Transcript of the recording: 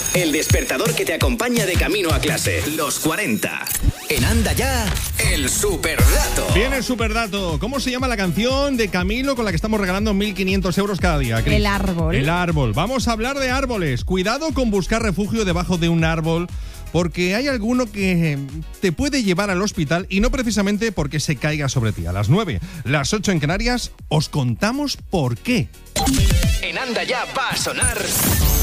El despertador que te acompaña de camino a clase. Los 40. En Anda Ya, el superdato. Viene el superdato. ¿Cómo se llama la canción de Camilo con la que estamos regalando 1.500 euros cada día, Cris? El árbol. El árbol. Vamos a hablar de árboles. Cuidado con buscar refugio debajo de un árbol, porque hay alguno que te puede llevar al hospital y no precisamente porque se caiga sobre ti. A las 9, las 8 en Canarias, os contamos por qué. En Anda Ya va a sonar...